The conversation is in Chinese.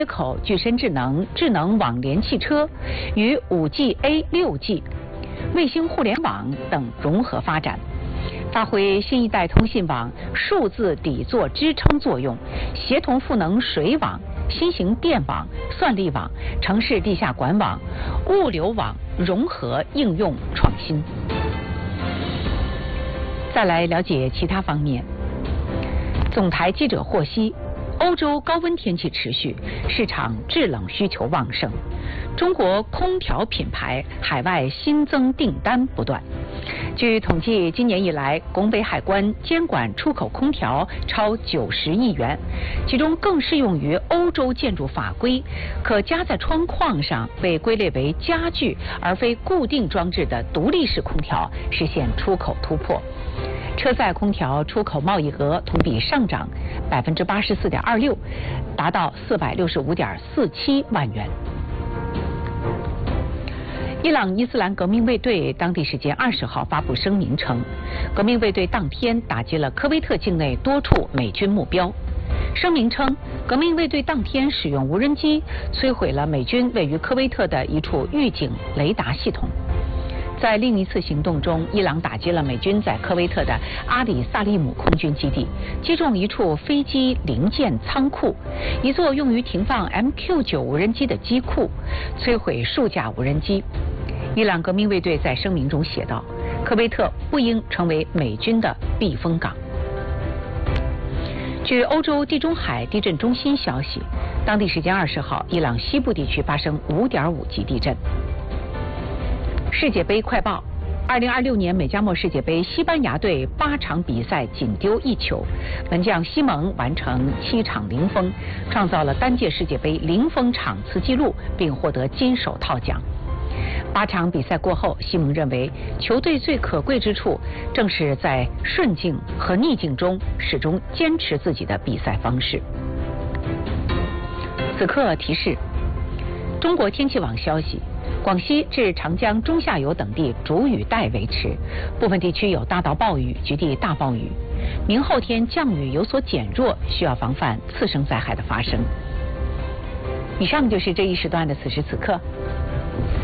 接口、具身智能、智能网联汽车与5G、6G、卫星互联网等融合发展，发挥新一代通信网数字底座支撑作用，协同赋能水网、新型电网、算力网、城市地下管网、物流网融合应用创新。再来了解其他方面。总台记者获悉，欧洲高温天气持续，市场制冷需求旺盛，中国空调品牌海外新增订单不断。据统计，今年以来，拱北海关监管出口空调超90亿元，其中更适用于欧洲建筑法规，可加在窗框上被归类为家具而非固定装置的独立式空调实现出口突破。车载空调出口贸易额同比上涨84.26%，达到465.47万元。伊朗伊斯兰革命卫队当地时间20号发布声明称，革命卫队当天打击了科威特境内多处美军目标。声明称，革命卫队当天使用无人机摧毁了美军位于科威特的一处预警雷达系统。在另一次行动中，伊朗打击了美军在科威特的阿里萨利姆空军基地，击中一处飞机零件仓库，一座用于停放 MQ-9 无人机的机库，摧毁数架无人机。伊朗革命卫队在声明中写道：“科威特不应成为美军的避风港。”据欧洲地中海地震中心消息，当地时间20号，伊朗西部地区发生5.5级地震。世界杯快报：2026年美加墨世界杯，西班牙队8场比赛仅丢1球，门将西蒙完成7场0封，创造了单届世界杯0封场次纪录，并获得金手套奖。8场比赛过后，西蒙认为球队最可贵之处正是在顺境和逆境中始终坚持自己的比赛方式。此刻提示：中国天气网消息，广西至长江中下游等地主雨带维持，部分地区有大到暴雨，局地大暴雨。明后天降雨有所减弱，需要防范次生灾害的发生。以上就是这一时段的此时此刻。